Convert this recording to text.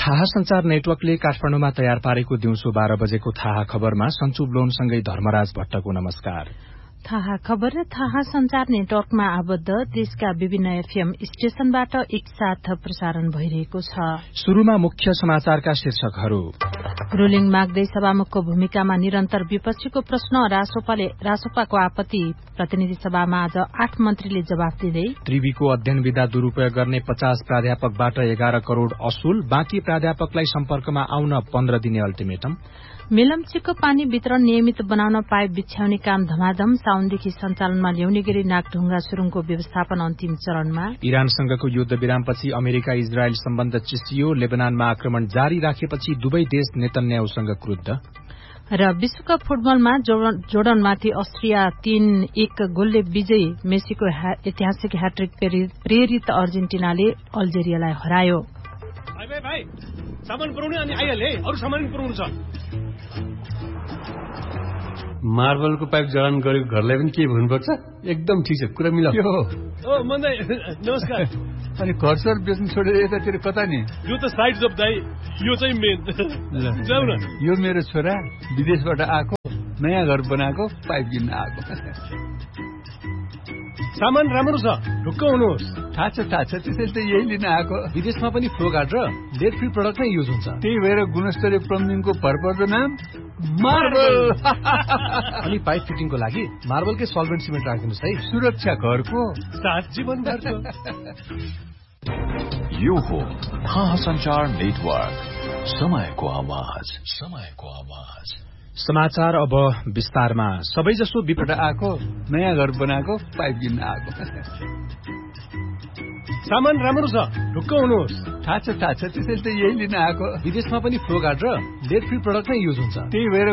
थाहा संचार नेटवर्कले काठमाडौँमा तयार पारेको दिउँसो 12 बजेको थाहा खबरमा सञ्चु ब्लोनसँगै धर्मराज भट्टको नमस्कार। थाहा खबर र थाहा संचार नेटवर्कमा आबद्ध देशका विभिन्न एफएम स्टेशनबाट एकसाथ प्रसारण भइरहेको छ। शुरूमा मुख्य समाचारका शीर्षकहरू। रूलिङ माग्दै सभामुखको भूमिकामा निरन्तर विपक्षीको प्रश्न, रासोपाको आपत्ति, प्रतिनिधि सभामा आज 8 मन्त्रीले जवाफ दिँदै। त्रिवीको अध्ययन विधा दुरूपयोग गर्ने 50 प्राध्यापकबाट 11 करोड़ असुल, बाँकी प्राध्यापकलाई सम्पर्कमा आउन 15 दिने अल्टिमेटम। मेलम्चीको पानी वितरण नियमित बनाउन पाइप बिछ्याउने काम धमाधम, साउनदेखि सञ्चालनमा ल्याउने गरी नागढुङ्गा सुरुङको व्यवस्थापन अन्तिम चरणमा। इरानसँगको युद्ध विरामपछि अमेरिका इजरायल सम्बन्ध चिसियो, लेबनानमा आक्रमण जारी राखेपछि दुवै देश नेतन्याहुसँग क्रुद्ध। र विश्वकप फुटबलमा जोर्डनमाथि अस्ट्रिया 3-1 गोलले विजयी, मेसीको ऐतिहासिक ह्याट्रिक प्रेरित अर्जेन्टिनाले अल्जेरियालाई हरायो। मार्बलको पाइप जडान गरेको घरलाई पनि के भन्नुपर्छ? एकदम ठिक छ, कुरा मिलाऊ। नमस्कार। अनि घर सर बेच्नु छोडेर यतातिर कता नि? यो त साइड जब दाइ, यो चाहिँ मेन। जाऊ न। यो मेरो छोरा विदेशबाट आएको, नयाँ घर बनाएको, पाइप किन्न आएको। सामान राम्रो छ, ढुक्क हुनुहोस्। थाहा छ त्यसैले त यही लिन आएको। विदेशमा पनि फ्लो गार्ड र लेड फ्री प्रडक्ट नै युज हुन्छ। त्यही भएर गुणस्तरीय प्लम्बिङको भरपर्दो नाम मार्बल। अनि पाइप फिटिङको लागि मार्बलकै सल्भेन्ट सिमेन्ट राखिदिनुहोस् है। सुरक्षा घरको साथ जीवनभरको। यो हो थाहा संचार नेटवर्क, समयको आवाज। समाचार अब विस्तारमा। सबैजसो विपट आएको, नयाँ घर बनाएको, पाइप किन्न आएको। सामान राम्रो छ, ढुक्क हुनुहोस्। थाहा छ त्यसैले त यही लिन आएको। विदेशमा पनि फ्लो गार्ड र लेड फ्री प्रडक्ट नै युज हुन्छ। त्यही भएर